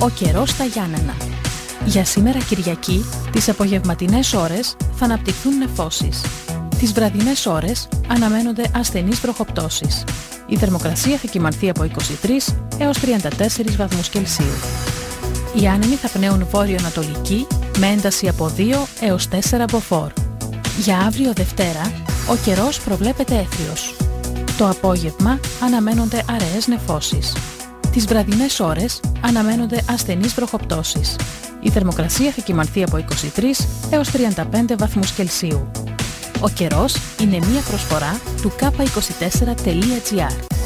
Ο καιρός στα Γιάννενα. Για σήμερα Κυριακή, τις απογευματινές ώρες θα αναπτυχθούν νεφώσεις. Τις βραδινές ώρες αναμένονται ασθενείς βροχοπτώσεις. Η θερμοκρασία θα κυμανθεί από 23 έως 34 βαθμούς Κελσίου. Οι άνεμοι θα πνέουν βόρειο-ανατολική με ένταση από 2 έως 4 μποφόρ. Για αύριο Δευτέρα, ο καιρός προβλέπεται έθριος. Το απόγευμα αναμένονται αραιές νεφώσεις. Τις βραδινές ώρες αναμένονται ασθενείς βροχοπτώσεις. Η θερμοκρασία θα κυμανθεί από 23 έως 35 βαθμούς Κελσίου. Ο καιρός είναι μία προσφορά του k24.gr.